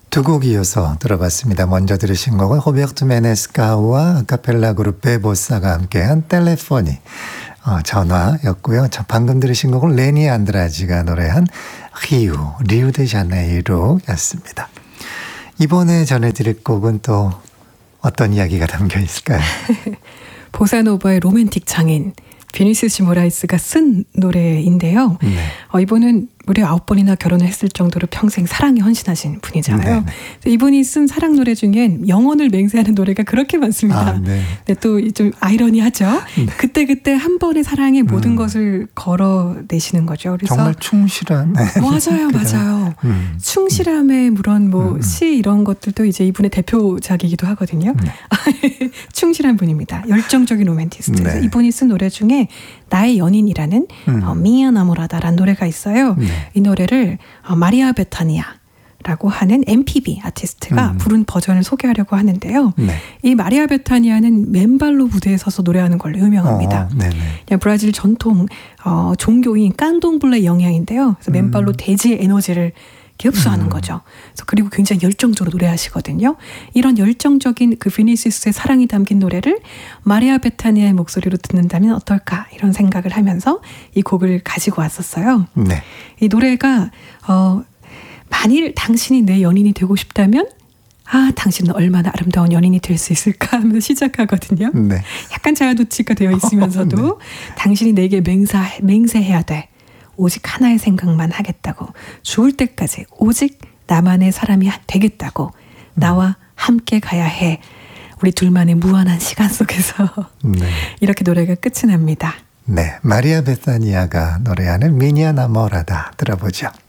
두 곡 이어서 들어봤습니다. 먼저 들으신 곡은 호베르토 메네스카우와 아카펠라 그룹 베보사가 함께한 텔레포니 전화였고요. 방금 들으신 곡은 레니 안드라지가 노래한 리우데자네이루였습니다. 이번에 전해드릴 곡은 또 어떤 이야기가 담겨 있을까요? 보사노바의 로맨틱 장인 비니시우스 모라이스가 쓴 노래인데요. 네. 이분은 무려 9번이나 결혼을 했을 정도로 평생 사랑에 헌신하신 분이잖아요. 네. 이분이 쓴 사랑 노래 중엔 영혼을 맹세하는 노래가 그렇게 많습니다. 네. 또 좀 아이러니하죠. 네. 그때 한 번의 사랑에 모든 것을 걸어내시는 거죠. 그래서 정말 충실한. 맞아요. 충실함에 물론 시 이런 것들도 이제 이분의 대표작이기도 하거든요. 충실한 분입니다. 열정적인 로맨티스트. 네. 이분이 쓴 노래 중에 나의 연인이라는 미아 나모라다라는 노래가 있어요. 네. 이 노래를 마리아 베타니아라고 하는 MPB 아티스트가 부른 버전을 소개하려고 하는데요. 네. 이 마리아 베타니아는 맨발로 무대에 서서 노래하는 걸로 유명합니다. 그냥 브라질 전통 종교인 깐동블레 영향인데요. 그래서 맨발로 대지의 에너지를 흡수하는 거죠. 그리고 굉장히 열정적으로 노래하시거든요. 이런 열정적인 그 비니시우스의 사랑이 담긴 노래를 마리아 베타니아의 목소리로 듣는다면 어떨까 이런 생각을 하면서 이 곡을 가지고 왔었어요. 네. 이 노래가 만일 당신이 내 연인이 되고 싶다면 당신은 얼마나 아름다운 연인이 될 수 있을까 하면서 시작하거든요. 네. 약간 자아도취가 되어 있으면서도 네. 당신이 내게 맹세해야 돼. 오직 하나의 생각만 하겠다고. 죽을 때까지 오직 나만의 사람이 되겠다고. 나와 함께 가야 해. 우리 둘만의 무한한 시간 속에서 네. 이렇게 노래가 끝이 납니다. 네, 마리아 베타니아가 노래하는 미니아 나모라다 들어보죠.